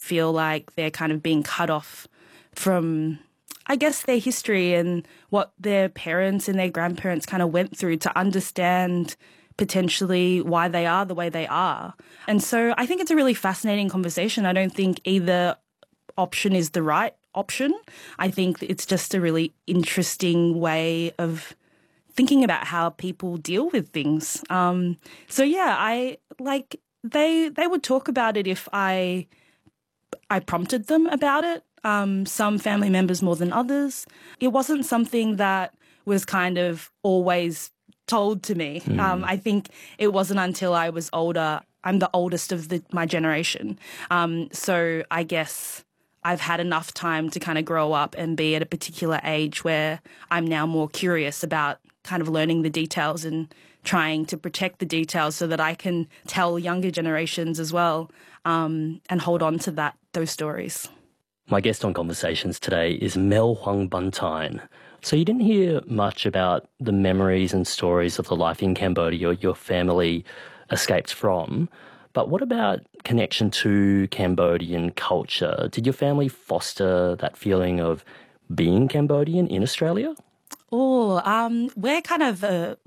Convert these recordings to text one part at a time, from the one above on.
feel like they're kind of being cut off from, I guess, their history and what their parents and their grandparents kind of went through to understand potentially why they are the way they are. And so I think it's a really fascinating conversation. I don't think either option is the right option. I think it's just a really interesting way of thinking about how people deal with things. So yeah, they would talk about it if I prompted them about it. Some family members more than others. It wasn't something that was kind of always told to me. I think it wasn't until I was older. I'm the oldest of my generation. So I guess I've had enough time to kind of grow up and be at a particular age where I'm now more curious about kind of learning the details and trying to protect the details so that I can tell younger generations as well, and hold on to those stories. My guest on Conversations today is Mel Huang Buntine. So you didn't hear much about the memories and stories of the life in Cambodia your family escaped from, but what about connection to Cambodian culture? Did your family foster that feeling of being Cambodian in Australia? We're kind of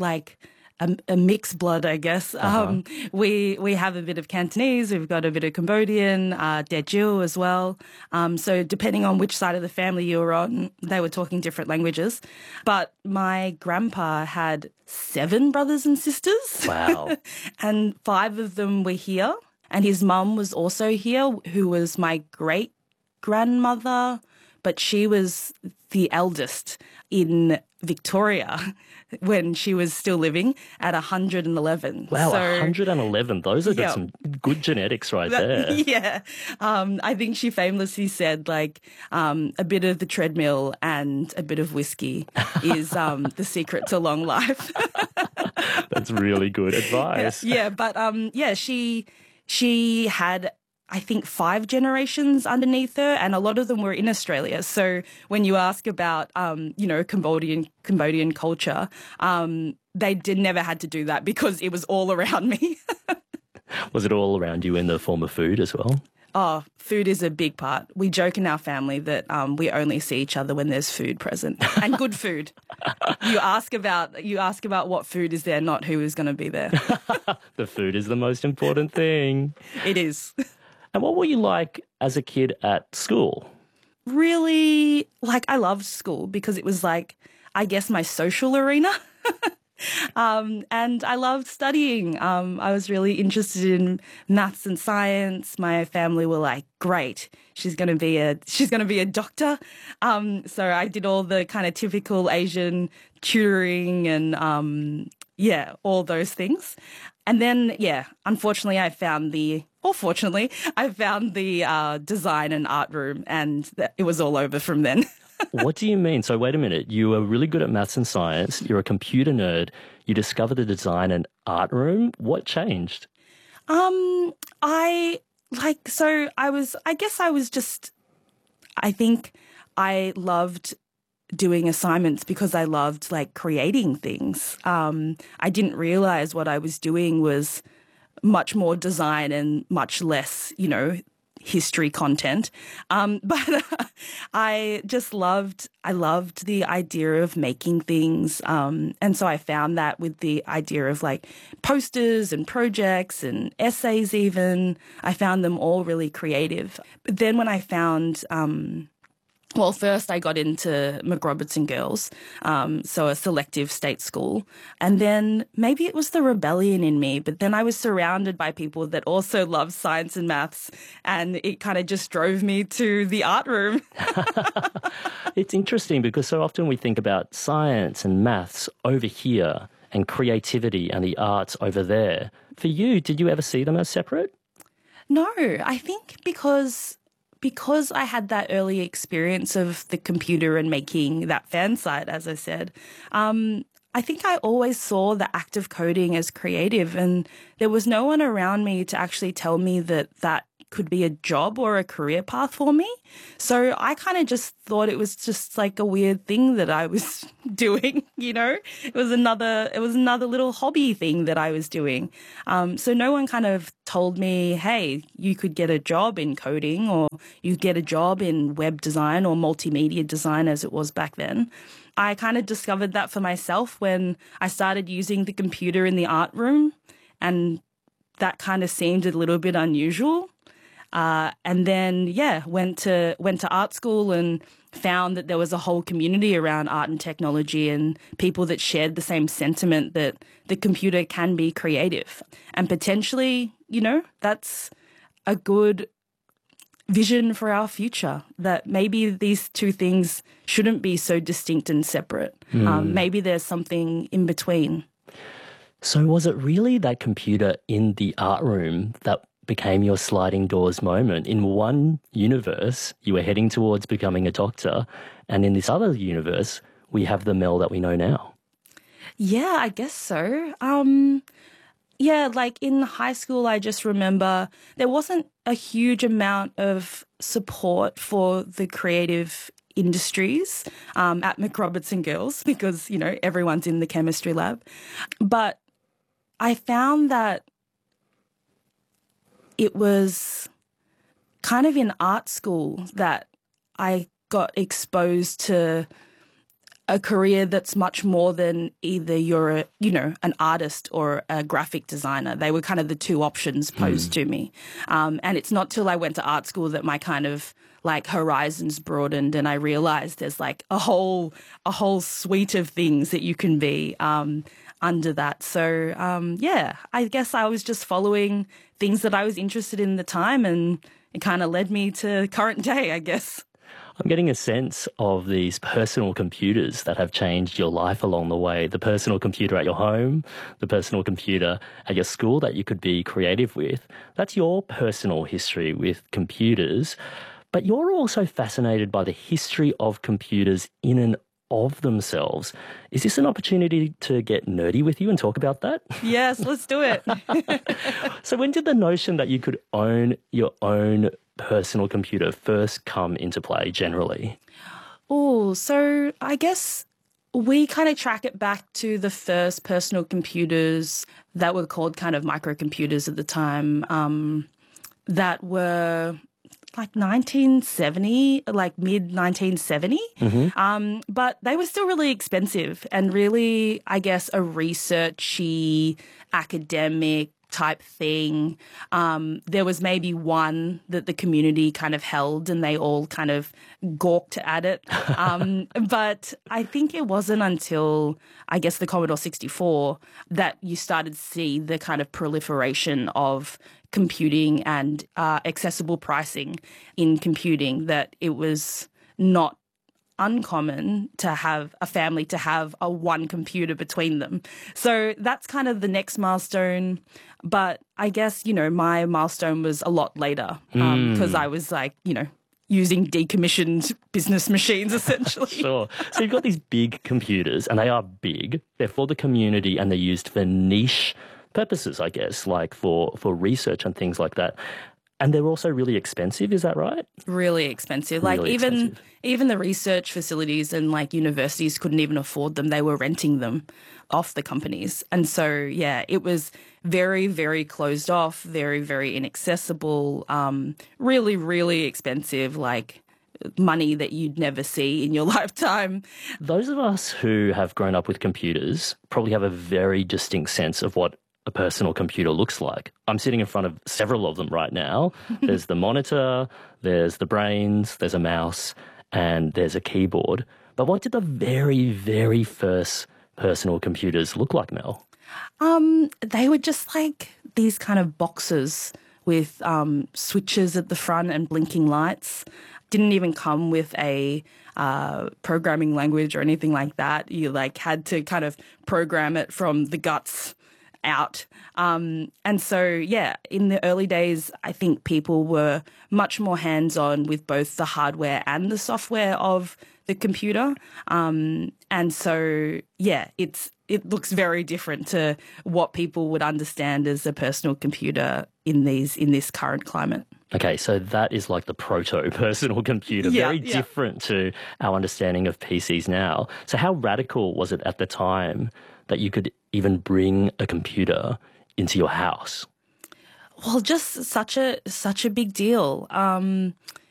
a mixed blood, I guess. We have a bit of Cantonese, we've got a bit of Cambodian, Teochew as well. So depending on which side of the family you were on, they were talking different languages. But my grandpa had 7 brothers and sisters. Wow. And 5 of them were here. And his mum was also here, who was my great-grandmother, but she was the eldest in Victoria when she was still living at 111. Wow, so, 111. Those are some good genetics right there. Yeah. I think she famously said, a bit of the treadmill and a bit of whiskey is the secret to long life. That's really good advice. Yeah, but she had, I think, 5 generations underneath her, and a lot of them were in Australia. So when you ask about, Cambodian culture, they never had to do that because it was all around me. Was it all around you in the form of food as well? Oh, food is a big part. We joke in our family that we only see each other when there's food present, and good food. You ask about what food is there, not who is going to be there. The food is the most important thing. It is. And what were you like as a kid at school? Really, I loved school because it was I guess my social arena. And I loved studying. I was really interested in maths and science. My family were like, great, she's going to be a doctor. So I did all the kind of typical Asian tutoring and, all those things. And then, unfortunately, I found the design and art room, and it was all over from then. What do you mean? So wait a minute. You were really good at maths and science. You're a computer nerd. You discovered the design and art room. What changed? I think I loved doing assignments because I loved creating things. I didn't realize what I was doing was much more design and much less, history content. But I loved the idea of making things. And so I found that with the idea of posters and projects and essays even, I found them all really creative. But then when I found, first I got into McRobertson Girls, so a selective state school. And then maybe it was the rebellion in me, but then I was surrounded by people that also loved science and maths, and it kind of just drove me to the art room. It's interesting because so often we think about science and maths over here and creativity and the arts over there. For you, did you ever see them as separate? No, I think because I had that early experience of the computer and making that fan site, as I said, I think I always saw the act of coding as creative, and there was no one around me to actually tell me that could be a job or a career path for me. So I kind of just thought it was just like a weird thing that I was doing, you know? It was another little hobby thing that I was doing. So no one kind of told me, hey, you could get a job in coding, or you get a job in web design or multimedia design as it was back then. I kind of discovered that for myself when I started using the computer in the art room, and that kind of seemed a little bit unusual. And then, went to art school and found that there was a whole community around art and technology and people that shared the same sentiment that the computer can be creative. And potentially, you know, that's a good vision for our future, that maybe these two things shouldn't be so distinct and separate. Maybe there's something in between. So was it really that computer in the art room that became your sliding doors moment? In one universe, you were heading towards becoming a doctor, and in this other universe, we have the Mel that we know now. Yeah, I guess so. Like in high school, I just remember there wasn't a huge amount of support for the creative industries at McRobertson Girls because, you know, everyone's in the chemistry lab. But I found that it was kind of in art school that I got exposed to a career that's much more than either you're an artist or a graphic designer. They were kind of the two options posed to me. And it's not till I went to art school that my kind of like horizons broadened and I realized there's like a whole suite of things that you can be under that. So, I guess I was just following things that I was interested in at the time, and it kind of led me to current day, I guess. I'm getting a sense of these personal computers that have changed your life along the way. The personal computer at your home, the personal computer at your school that you could be creative with. That's your personal history with computers. But you're also fascinated by the history of computers in and of themselves. Is this an opportunity to get nerdy with you and talk about that? Yes, let's do it. So when did the notion that you could own your own personal computer first come into play generally? Oh, so I guess we kind of track it back to the first personal computers that were called kind of microcomputers at the time, that were like 1970, like mid 1970. But they were still really expensive and really, I guess, a researchy, academic type thing. There was maybe one that the community kind of held and they all kind of gawked at it. But I think it wasn't until, I guess, the Commodore 64 that you started to see the kind of proliferation of computing and accessible pricing in computing, that it was not uncommon to have a family to have a one computer between them. So that's kind of the next milestone. But I guess, you know, my milestone was a lot later because I was like, you know, using decommissioned business machines essentially. Sure. So you've got these big computers and they are big. They're for the community and they're used for niche purposes, I guess, like for research and things like that. And they're also really expensive, is that right? Really expensive. Really like even the research facilities and like universities couldn't even afford them. They were renting them off the companies. And so, yeah, it was very, very closed off, very, very inaccessible, really, really expensive, like money that you'd never see in your lifetime. Those of us who have grown up with computers probably have a very distinct sense of what a personal computer looks like. I'm sitting in front of several of them right now. There's the monitor, there's the brains, there's a mouse, and there's a keyboard. But what did the very, very first personal computers look like, Mel? They were just like these kind of boxes with switches at the front and blinking lights. Didn't even come with a programming language or anything like that. You like had to kind of program it from the guts out. And so, yeah, in the early days, I think people were much more hands-on with both the hardware and the software of the computer. And so, yeah, it looks very different to what people would understand as a personal computer in this current climate. Okay, so that is like the proto-personal computer, very different to our understanding of PCs now. So how radical was it at the time that you could even bring a computer into your house? Well, just such a big deal.